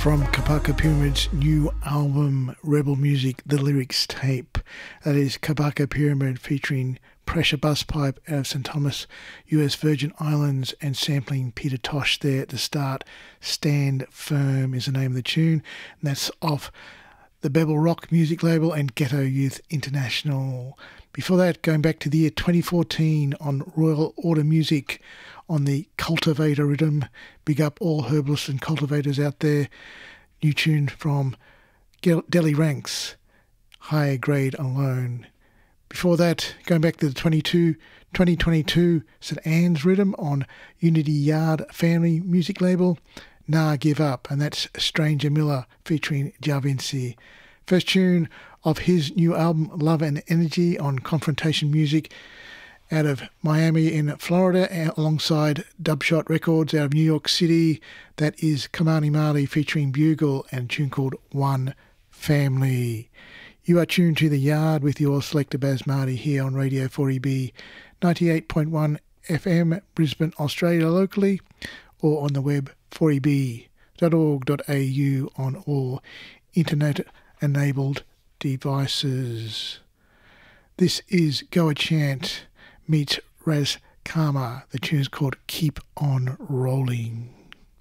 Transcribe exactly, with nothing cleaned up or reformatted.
from Kabaka Pyramid's new album Rebel Music, the lyrics tape. That is Kabaka Pyramid featuring Pressure Bus Pipe out of Saint Thomas, U S Virgin Islands, and sampling Peter Tosh there at the start. Stand Firm is the name of the tune, and that's off the Bebel Rock music label and Ghetto Youth International. Before that, going back to the year twenty fourteen on Royal Order Music on the Cultivator rhythm. Big up all herbalists and cultivators out there. New tune from Delhi Ranks, Higher Grade Alone. Before that, going back to the twenty-two, twenty twenty-two St Anne's rhythm on Unity Yard Family music label, Nah Give Up, and that's Stranger Miller featuring Javinci. First tune of his new album Love and Energy on Confrontation Music out of Miami in Florida, alongside Dubshot Records out of New York City. That is Kamani Marley featuring Bugle and a tune called One Family. You are tuned to The Yard with your selector Baz Marty here on Radio four E B, ninety-eight point one F M, Brisbane, Australia locally, or on the web four e b dot org dot a u on all internet-enabled devices. This is Go A Chant meets Raz Karma. The tune is called Keep On Rolling.